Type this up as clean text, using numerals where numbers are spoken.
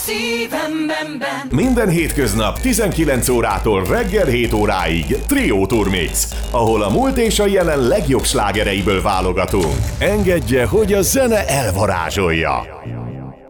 Szívemben. Minden hétköznap 19 órától reggel 7 óráig Trio Turmix, ahol a múlt és a jelen legjobb slágereiből válogatunk. Engedje, hogy a zene elvarázsolja.